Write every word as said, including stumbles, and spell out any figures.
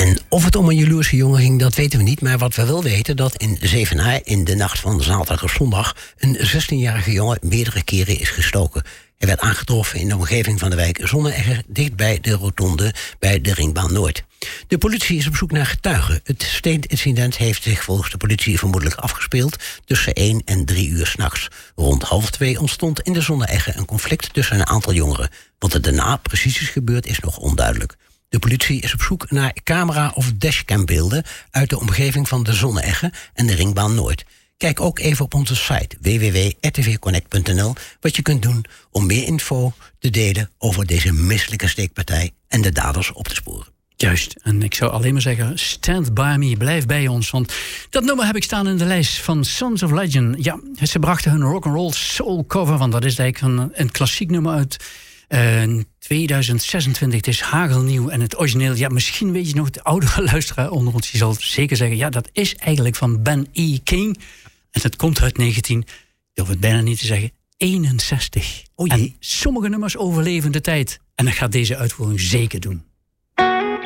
En of het om een jaloerse jongen ging, dat weten we niet. Maar wat we wel weten, dat in Zevenaar in de nacht van zaterdag op zondag een zestienjarige jongen meerdere keren is gestoken. Hij werd aangetroffen in de omgeving van de wijk Zonne-Egger, dicht bij de rotonde bij de Ringbaan Noord. De politie is op zoek naar getuigen. Het steenincident heeft zich volgens de politie vermoedelijk afgespeeld tussen één en drie uur 's nachts. Rond half twee ontstond in de Zonne-Egger een conflict tussen een aantal jongeren. Wat er daarna precies is gebeurd is nog onduidelijk. De politie is op zoek naar camera- of dashcambeelden uit de omgeving van de Zonne-Egger en de Ringbaan Noord. Kijk ook even op onze site w w w punt r t v connect punt n l wat je kunt doen om meer info te delen over deze misselijke steekpartij en de daders op te sporen. Juist, en ik zou alleen maar zeggen, stand by me, blijf bij ons. Want dat nummer heb ik staan in de lijst van Sons of Legend. Ja, ze brachten hun rock'n'roll soul cover, want dat is eigenlijk een, een klassiek nummer uit uh, tweeduizend zesentwintig. Het is hagelnieuw en het origineel. Ja, misschien weet je nog, de oudere luisteraar onder ons, die zal zeker zeggen, ja, dat is eigenlijk van Ben E. King. En dat komt uit negentien, ik durf het bijna niet te zeggen, eenenzestig. O jee. En sommige nummers overleven de tijd. En dat gaat deze uitvoering zeker doen.